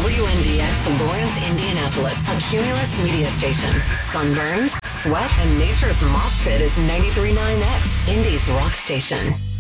WNDX Lawrence, Indianapolis, a Cumulus media station. Sunburns, sweat, and nature's mosh pit is 93.9X, Indy's rock station.